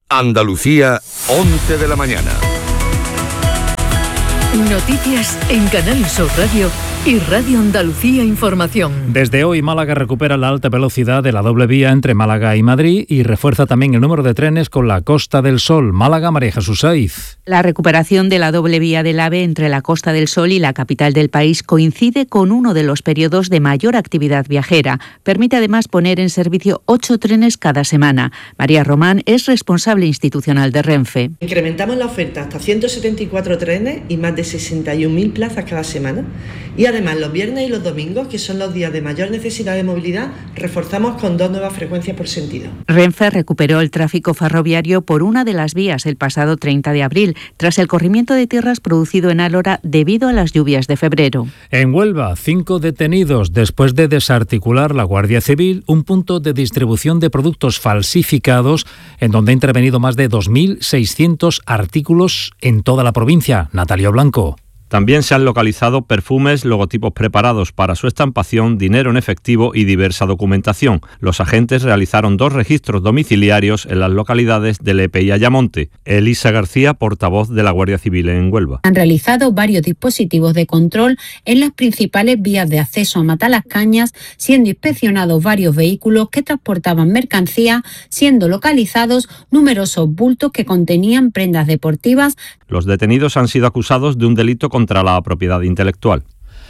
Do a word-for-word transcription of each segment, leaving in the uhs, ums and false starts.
Andalucía, once de la mañana. Noticias en Canal Sur Radio y Radio Andalucía Información. Desde hoy Málaga recupera la alta velocidad de la doble vía entre Málaga y Madrid y refuerza también el número de trenes con la Costa del Sol. Málaga, María Jesús Saiz. La recuperación de la doble vía del AVE entre la Costa del Sol y la capital del país coincide con uno de los periodos de mayor actividad viajera. Permite además poner en servicio ocho trenes cada semana. María Román es responsable institucional de Renfe. Incrementamos la oferta hasta ciento setenta y cuatro trenes y más de sesenta y un mil plazas cada semana. Y además los viernes y los domingos, que son los días de mayor necesidad de movilidad, reforzamos con dos nuevas frecuencias por sentido. Renfe recuperó el tráfico ferroviario por una de las vías el pasado treinta de abril, tras el corrimiento de tierras producido en Álora debido a las lluvias de febrero. En Huelva, cinco detenidos después de desarticular la Guardia Civil un punto de distribución de productos falsificados en donde ha intervenido más de dos mil seiscientos artículos en toda la provincia. Natalio Blanco. También se han localizado perfumes, logotipos preparados para su estampación, dinero en efectivo y diversa documentación. Los agentes realizaron dos registros domiciliarios en las localidades de Lepe y Ayamonte. Elisa García, portavoz de la Guardia Civil en Huelva. Han realizado varios dispositivos de control en las principales vías de acceso a Matalascañas, siendo inspeccionados varios vehículos que transportaban mercancía, siendo localizados numerosos bultos que contenían prendas deportivas. Los detenidos han sido acusados de un delito contra la propiedad intelectual.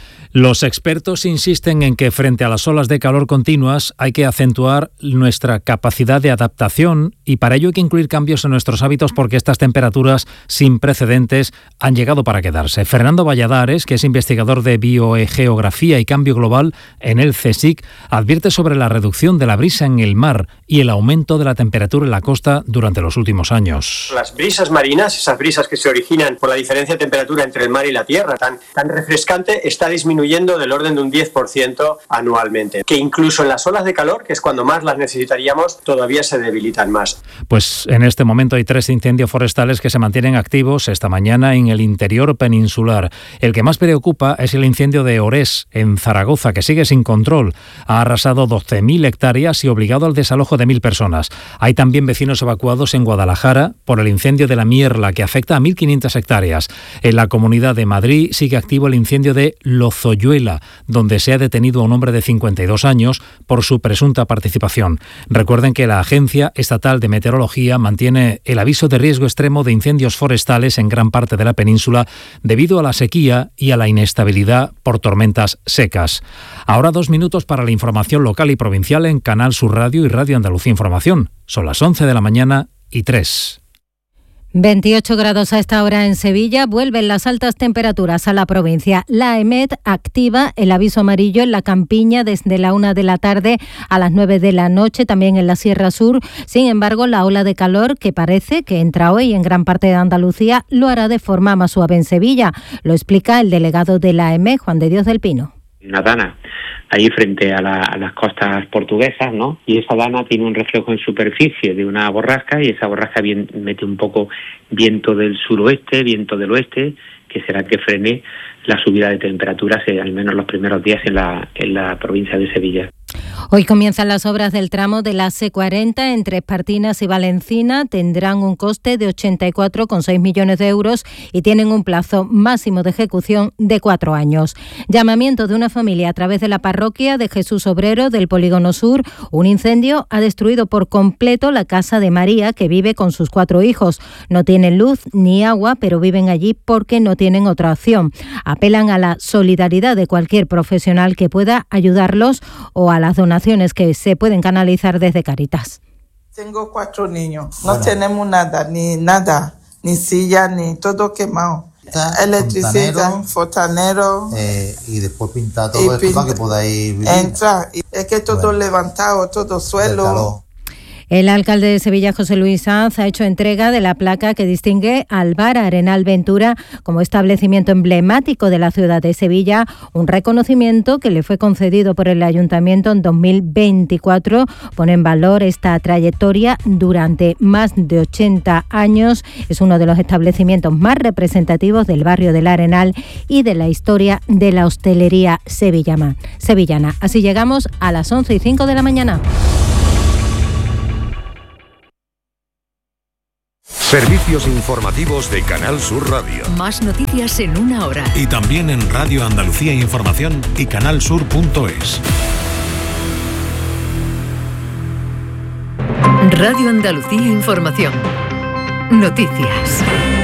Los expertos insisten en que frente a las olas de calor continuas hay que acentuar nuestra capacidad de adaptación y para ello hay que incluir cambios en nuestros hábitos porque estas temperaturas sin precedentes han llegado para quedarse. Fernando Valladares, que es investigador de biogeografía y cambio global en el CSIC, advierte sobre la reducción de la brisa en el mar y el aumento de la temperatura en la costa durante los últimos años. Las brisas marinas, esas brisas que se originan por la diferencia de temperatura entre el mar y la tierra, tan, tan refrescante, está disminuyendo del orden de un diez por ciento anualmente, que incluso en las olas de calor, que es cuando más las necesitaríamos, todavía se debilitan más. Pues en este momento hay tres incendios forestales que se mantienen activos esta mañana en el interior peninsular. El que más preocupa es el incendio de Orés, en Zaragoza, que sigue sin control. Ha arrasado doce mil hectáreas y obligado al desalojo de mil personas. Hay también vecinos evacuados en Guadalajara por el incendio de la Mierla, que afecta a mil quinientas hectáreas. En la Comunidad de Madrid sigue activo el incendio de Lozoyuela, donde se ha detenido a un hombre de cincuenta y dos años por su presunta participación. Recuerden que la Agencia Estatal de Meteorología mantiene el aviso de riesgo extremo de incendios forestales en gran parte de la península debido a la sequía y a la inestabilidad por tormentas secas. Ahora dos minutos para la información local y provincial en Canal Sur Radio y Radio Andalucía Información. Son las once de la mañana y tres. veintiocho grados a esta hora en Sevilla, vuelven las altas temperaturas a la provincia. La EMET activa el aviso amarillo en la Campiña desde la una de la tarde a las nueve de la noche, también en la Sierra Sur. Sin embargo, la ola de calor que parece que entra hoy en gran parte de Andalucía lo hará de forma más suave en Sevilla. Lo explica el delegado de la EMET, Juan de Dios del Pino. Una dana ahí frente a, la, a las costas portuguesas, ¿no? Y esa dana tiene un reflejo en superficie de una borrasca y esa borrasca bien, mete un poco viento del suroeste, viento del oeste, que será que frene la subida de temperaturas, eh, al menos los primeros días en la, en la provincia de Sevilla. Hoy comienzan las obras del tramo de la C cuarenta entre Espartinas y Valencina. Tendrán un coste de ochenta y cuatro coma seis millones de euros y tienen un plazo máximo de ejecución de cuatro años. Llamamiento de una familia a través de la parroquia de Jesús Obrero del Polígono Sur. Un incendio ha destruido por completo la casa de María, que vive con sus cuatro hijos. No tienen luz ni agua, pero viven allí porque no tienen otra opción. Apelan a la solidaridad de cualquier profesional que pueda ayudarlos o a las donaciones que se pueden canalizar desde Cáritas. Tengo cuatro niños, no bueno. tenemos nada, ni nada, ni silla, ni todo quemado. Electricidad, fontanero. Eh, y después pintar todo esto para que podáis vivir. Entra, es que todo bueno. levantado, todo suelo. El alcalde de Sevilla, José Luis Sanz, ha hecho entrega de la placa que distingue al Bar Arenal Ventura como establecimiento emblemático de la ciudad de Sevilla, un reconocimiento que le fue concedido por el Ayuntamiento en dos mil veinticuatro. Pone en valor esta trayectoria durante más de ochenta años. Es uno de los establecimientos más representativos del barrio del Arenal y de la historia de la hostelería sevillana. sevillana. Así llegamos a las once y cinco de la mañana. Servicios informativos de Canal Sur Radio. Más noticias en una hora. Y también en Radio Andalucía Información y canalsur punto es. Radio Andalucía Información. Noticias.